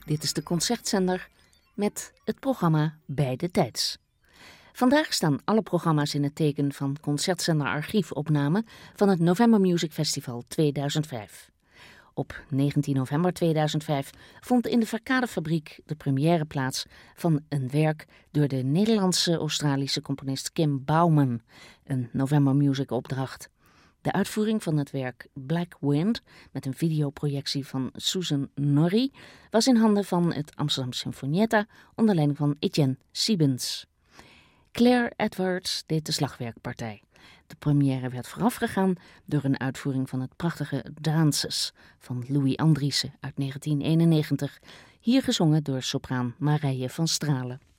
Dit is de Concertzender met het programma Bij de Tijds. Vandaag staan alle programma's in het teken van Concertzender archiefopname van het November Music Festival 2005. Op 19 november 2005 vond in de Verkadefabriek de première plaats van een werk door de Nederlandse-Australische componist Kim Bauman, een November Music opdracht. De uitvoering van het werk Black Wind, met een videoprojectie van Susan Norrie, was in handen van het Amsterdam Sinfonietta onder leiding van Etienne Siebens. Claire Edwards deed de slagwerkpartij. De première werd voorafgegaan door een uitvoering van het prachtige Dances van Louis Andriessen uit 1991, hier gezongen door sopraan Marije van Stralen.